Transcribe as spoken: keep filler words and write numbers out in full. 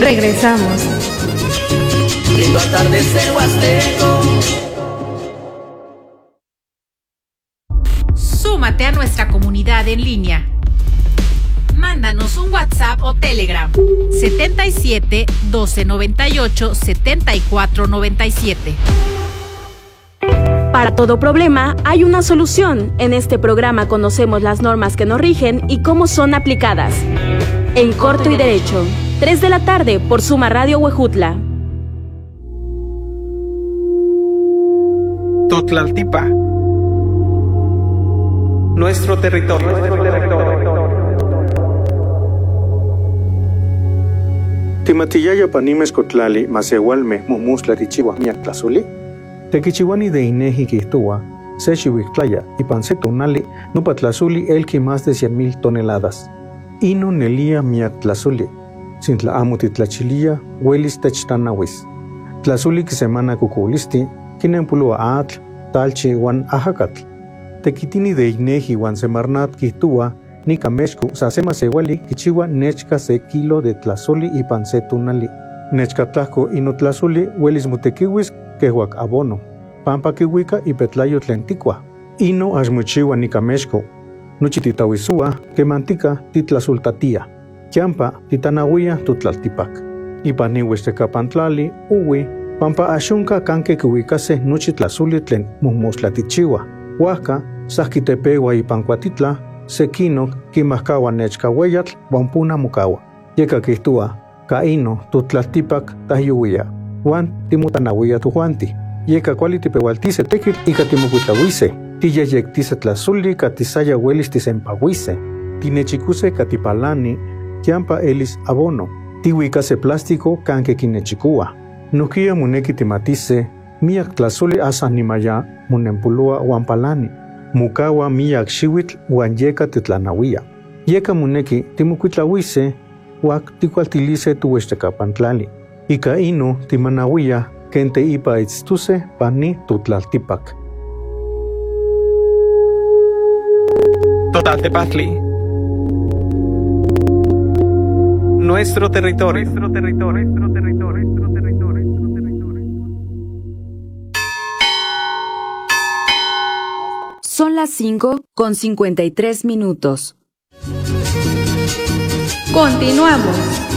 Regresamos. Lindo atardecer huasteco. Súmate a nuestra comunidad en línea. Mándanos un WhatsApp o Telegram setenta y siete, doce noventa y ocho, setenta y cuatro noventa y siete. Para todo problema hay una solución. En este programa conocemos las normas que nos rigen y cómo son aplicadas. En Corto y Derecho, tres de la tarde por Suma Radio Huejutla. Totlaltipa. Nuestro territorio. Nuestro territorio. Timatillaya panimes cotlali, masewalme, mumusla richiwa miak tlazuli. Tequichiwani de Ineji Quistua, Sechihuictlaya y Pancetonali, Nupa tlazuli elki más de cien mil toneladas. Ino nelia miak tlazuli, sin tla amutitlachilia, huelis techtanawis. Tlazuli que semana cuculisti, kinempulua atl, talchi wan ajacatl. Tequitini de Ineji wan semarnat Quistua, ni camescu, sasema sewali, kichiwa nechka se kilo de tlazuli y pancetunali. Nechka tlaco ino tlazuli, huelis mutequiwis, quehuac abono, pampa kiwika y petlayo tlenticua. Ino asmuchiwa ni camescu, nuchititawisua, que mantica titlazultatia. Chiampa titanahuia tutlaltipac. Y panihuestecapantlali, uwi, pampa ashunka canque kiwikase nuchitlazuli tlen mumustlatichiwa. Huaca, sasquitepewa y pancuatitla, Sekino, Kimascawa nechka weyatl, Wampuna mukawa. Yeka Quistua, Kaino, Tutlaltipac, Tahyuia, Juan, Timutanawia tujuanti. Yeka Qualitipewaltise tekit y Katimukuitawise. Tilla Yektise Tlazuli, Katisaya Welis Tisempawise. Tinechicuse Katipalani, Kiampa Elis Abono. Tihuicase plástico, Canque Kinechicua. Nukia Muneki Timatise, Miak Tlazuli Asanimaya, Munempulua Wampalani. Mukawa miyak xiwitl wan yeka titlanawia. Yeka muneki timukuitlawise wak tikualtilise tuwextecapantlali. Ika ino timanawia kente ipa itztuse pani tutlaltipac. Totaltepatli. Nuestro territorio. Nuestro territorio. Nuestro territorio. Nuestro territorio. Nuestro territorio. Son las cinco con cincuenta y tres minutos. Continuamos.